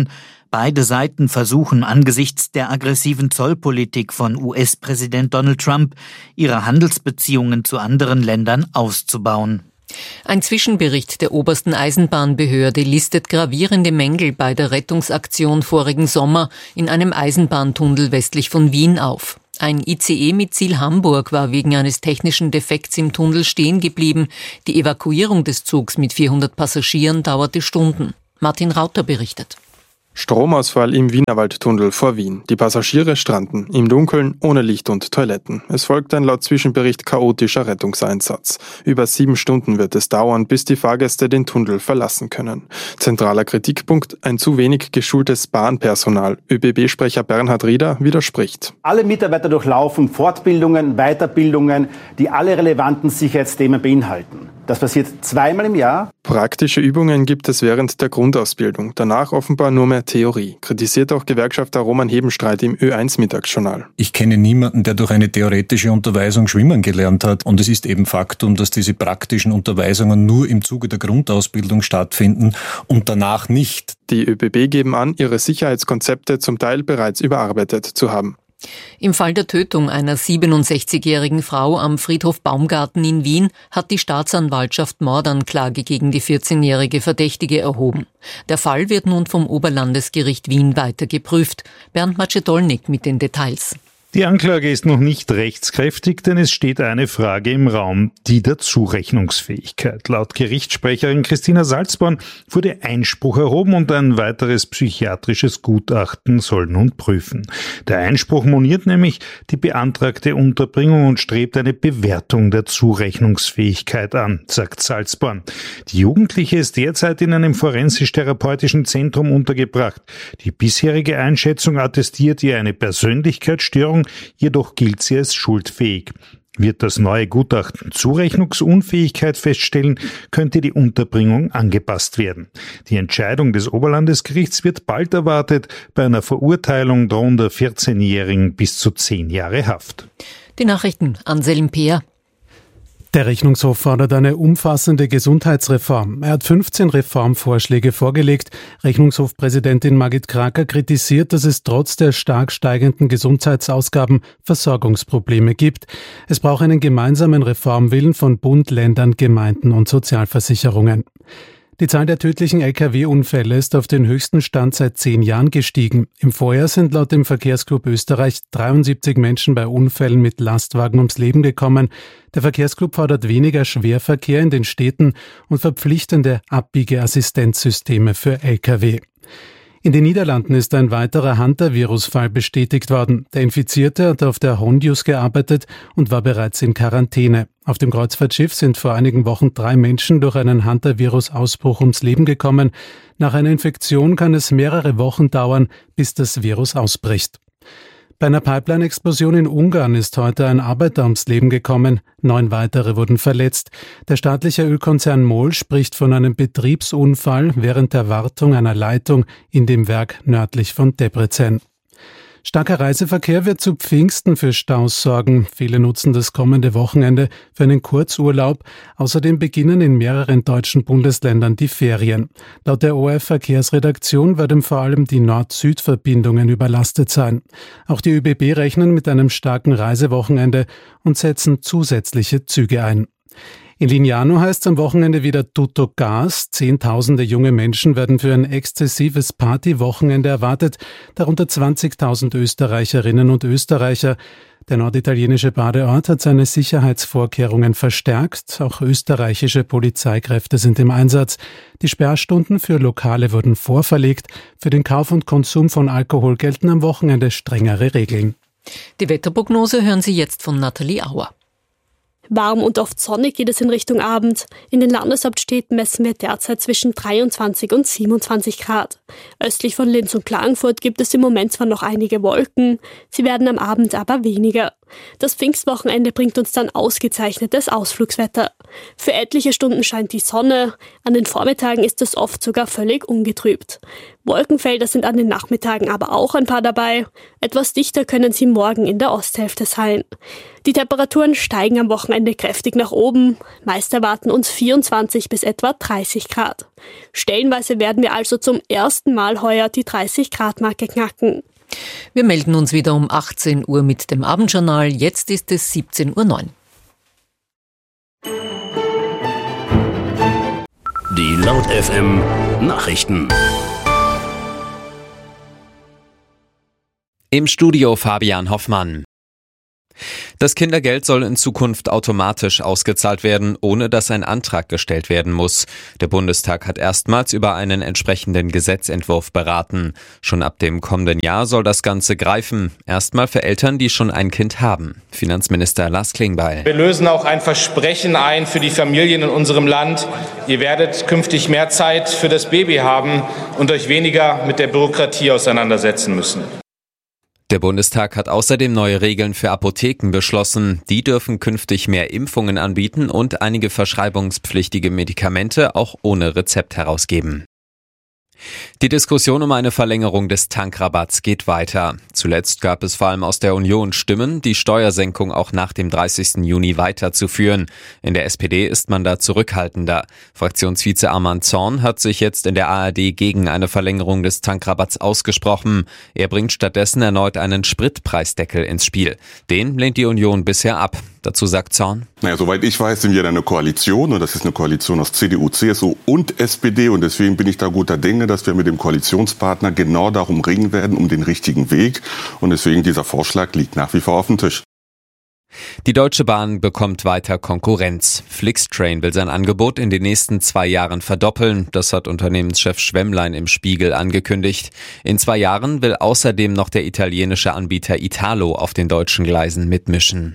Beide Seiten versuchen angesichts der aggressiven Zollpolitik von U S-Präsident Donald Trump, ihre Handelsbeziehungen zu anderen Ländern auszubauen.
Ein Zwischenbericht der obersten Eisenbahnbehörde listet gravierende Mängel bei der Rettungsaktion vorigen Sommer in einem Eisenbahntunnel westlich von Wien auf. Ein I C E mit Ziel Hamburg war wegen eines technischen Defekts im Tunnel stehen geblieben. Die Evakuierung des Zugs mit vierhundert Passagieren dauerte Stunden. Martin Rauter berichtet.
Stromausfall im Wienerwaldtunnel vor Wien. Die Passagiere stranden im Dunkeln, ohne Licht und Toiletten. Es folgt ein laut Zwischenbericht chaotischer Rettungseinsatz. Über sieben Stunden wird es dauern, bis die Fahrgäste den Tunnel verlassen können. Zentraler Kritikpunkt: ein zu wenig geschultes Bahnpersonal. ÖBB-Sprecher Bernhard Rieder widerspricht.
Alle Mitarbeiter durchlaufen Fortbildungen, Weiterbildungen, die alle relevanten Sicherheitsthemen beinhalten. Das passiert zweimal im Jahr.
Praktische Übungen gibt es während der Grundausbildung. Danach offenbar nur mehr Theorie. Kritisiert auch Gewerkschafter Roman Hebenstreit im Ö eins Mittagsjournal.
Ich kenne niemanden, der durch eine theoretische Unterweisung schwimmen gelernt hat. Und es ist eben Faktum, dass diese praktischen Unterweisungen nur im Zuge der Grundausbildung stattfinden und danach nicht.
Die ÖBB geben an, ihre Sicherheitskonzepte zum Teil bereits überarbeitet zu haben.
Im Fall der Tötung einer siebenundsechzigjährigen Frau am Friedhof Baumgarten in Wien hat die Staatsanwaltschaft Mordanklage gegen die vierzehnjährige Verdächtige erhoben. Der Fall wird nun vom Oberlandesgericht Wien weiter geprüft. Bernd Macedolnik mit den Details.
Die Anklage ist noch nicht rechtskräftig, denn es steht eine Frage im Raum, die der Zurechnungsfähigkeit. Laut Gerichtssprecherin Christina Salzborn wurde Einspruch erhoben und ein weiteres psychiatrisches Gutachten soll nun prüfen. Der Einspruch moniert nämlich die beantragte Unterbringung und strebt eine Bewertung der Zurechnungsfähigkeit an, sagt Salzborn. Die Jugendliche ist derzeit in einem forensisch-therapeutischen Zentrum untergebracht. Die bisherige Einschätzung attestiert ihr eine Persönlichkeitsstörung, jedoch gilt sie als schuldfähig. Wird das neue Gutachten Zurechnungsunfähigkeit feststellen, könnte die Unterbringung angepasst werden. Die Entscheidung des Oberlandesgerichts wird bald erwartet. Bei einer Verurteilung drohen der vierzehnjährigen bis zu zehn Jahre Haft.
Die Nachrichten, Anselm Peer.
Der Rechnungshof fordert eine umfassende Gesundheitsreform. Er hat fünfzehn Reformvorschläge vorgelegt. Rechnungshofpräsidentin Margit Kraker kritisiert, dass es trotz der stark steigenden Gesundheitsausgaben Versorgungsprobleme gibt. Es braucht einen gemeinsamen Reformwillen von Bund, Ländern, Gemeinden und Sozialversicherungen. Die Zahl der tödlichen L K W-Unfälle ist auf den höchsten Stand seit zehn Jahren gestiegen. Im Vorjahr sind laut dem Verkehrsclub Österreich dreiundsiebzig Menschen bei Unfällen mit Lastwagen ums Leben gekommen. Der Verkehrsclub fordert weniger Schwerverkehr in den Städten und verpflichtende Abbiegeassistenzsysteme für L K W. In den Niederlanden ist ein weiterer Hunter-Virus-Fall bestätigt worden. Der Infizierte hat auf der Hondius gearbeitet und war bereits in Quarantäne. Auf dem Kreuzfahrtschiff sind vor einigen Wochen drei Menschen durch einen Hunter-Virus-Ausbruch ums Leben gekommen. Nach einer Infektion kann es mehrere Wochen dauern, bis das Virus ausbricht. Bei einer Pipeline-Explosion in Ungarn ist heute ein Arbeiter ums Leben gekommen. Neun weitere wurden verletzt. Der staatliche Ölkonzern MOL spricht von einem Betriebsunfall während der Wartung einer Leitung in dem Werk nördlich von Debrecen. Starker Reiseverkehr wird zu Pfingsten für Staus sorgen. Viele nutzen das kommende Wochenende für einen Kurzurlaub. Außerdem beginnen in mehreren deutschen Bundesländern die Ferien. Laut der O R F-Verkehrsredaktion werden vor allem die Nord-Süd-Verbindungen überlastet sein. Auch die ÖBB rechnen mit einem starken Reisewochenende und setzen zusätzliche Züge ein. In Lignano heißt es am Wochenende wieder Tutto Gas. Zehntausende junge Menschen werden für ein exzessives Partywochenende erwartet, darunter zwanzigtausend Österreicherinnen und Österreicher. Der norditalienische Badeort hat seine Sicherheitsvorkehrungen verstärkt. Auch österreichische Polizeikräfte sind im Einsatz. Die Sperrstunden für Lokale wurden vorverlegt. Für den Kauf und Konsum von Alkohol gelten am Wochenende strengere Regeln.
Die Wetterprognose hören Sie jetzt von Nathalie Auer.
Warm und oft sonnig geht es in Richtung Abend. In den Landeshauptstädten messen wir derzeit zwischen dreiundzwanzig und siebenundzwanzig Grad. Östlich von Linz und Klagenfurt gibt es im Moment zwar noch einige Wolken, sie werden am Abend aber weniger. Das Pfingstwochenende bringt uns dann ausgezeichnetes Ausflugswetter. Für etliche Stunden scheint die Sonne, an den Vormittagen ist es oft sogar völlig ungetrübt. Wolkenfelder sind an den Nachmittagen aber auch ein paar dabei. Etwas dichter können sie morgen in der Osthälfte sein. Die Temperaturen steigen am Wochenende kräftig nach oben. Meist erwarten uns vierundzwanzig bis etwa dreißig Grad. Stellenweise werden wir also zum ersten Mal heuer die dreißig Grad Marke knacken.
Wir melden uns wieder um achtzehn Uhr mit dem Abendjournal. Jetzt ist es siebzehn Uhr neun.
Die Laut F M Nachrichten.
Im Studio Fabian Hoffmann. Das Kindergeld soll in Zukunft automatisch ausgezahlt werden, ohne dass ein Antrag gestellt werden muss. Der Bundestag hat erstmals über einen entsprechenden Gesetzentwurf beraten. Schon ab dem kommenden Jahr soll das Ganze greifen. Erstmal für Eltern, die schon ein Kind haben. Finanzminister Lars Klingbeil.
Wir lösen auch ein Versprechen ein für die Familien in unserem Land. Ihr werdet künftig mehr Zeit für das Baby haben und euch weniger mit der Bürokratie auseinandersetzen müssen.
Der Bundestag hat außerdem neue Regeln für Apotheken beschlossen. Die dürfen künftig mehr Impfungen anbieten und einige verschreibungspflichtige Medikamente auch ohne Rezept herausgeben. Die Diskussion um eine Verlängerung des Tankrabatts geht weiter. Zuletzt gab es vor allem aus der Union Stimmen, die Steuersenkung auch nach dem dreißigsten Juni weiterzuführen. In der S P D ist man da zurückhaltender. Fraktionsvize Arman Zorn hat sich jetzt in der A R D gegen eine Verlängerung des Tankrabatts ausgesprochen. Er bringt stattdessen erneut einen Spritpreisdeckel ins Spiel. Den lehnt die Union bisher ab. Dazu sagt Zorn:
Naja, soweit ich weiß, sind wir in einer Koalition und das ist eine Koalition aus C D U, C S U und S P D und deswegen bin ich da guter Dinge, dass wir mit dem Koalitionspartner genau darum ringen werden, um den richtigen Weg und deswegen dieser Vorschlag liegt nach wie vor auf dem Tisch.
Die Deutsche Bahn bekommt weiter Konkurrenz. Flixtrain will sein Angebot in den nächsten zwei Jahren verdoppeln. Das hat Unternehmenschef Schwemmlein im Spiegel angekündigt. In zwei Jahren will außerdem noch der italienische Anbieter Italo auf den deutschen Gleisen mitmischen.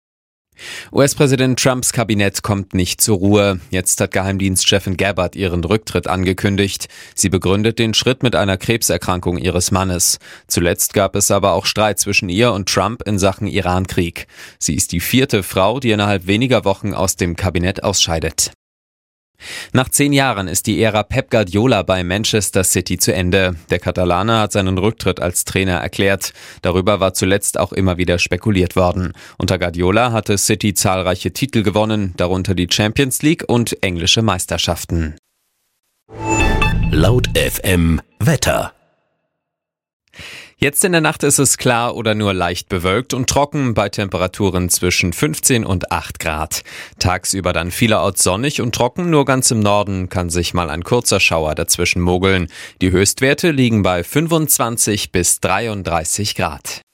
U S-Präsident Trumps Kabinett kommt nicht zur Ruhe. Jetzt hat Geheimdienstchefin Gabbard ihren Rücktritt angekündigt. Sie begründet den Schritt mit einer Krebserkrankung ihres Mannes. Zuletzt gab es aber auch Streit zwischen ihr und Trump in Sachen Irankrieg. Sie ist die vierte Frau, die innerhalb weniger Wochen aus dem Kabinett ausscheidet. Nach zehn Jahren ist die Ära Pep Guardiola bei Manchester City zu Ende. Der Katalaner hat seinen Rücktritt als Trainer erklärt. Darüber war zuletzt auch immer wieder spekuliert worden. Unter Guardiola hatte City zahlreiche Titel gewonnen, darunter die Champions League und englische Meisterschaften.
Laut F M Wetter.
Jetzt in der Nacht ist es klar oder nur leicht bewölkt und trocken bei Temperaturen zwischen fünfzehn und acht Grad. Tagsüber dann vielerorts sonnig und trocken, nur ganz im Norden kann sich mal ein kurzer Schauer dazwischen mogeln. Die Höchstwerte liegen bei fünfundzwanzig bis dreiunddreißig Grad.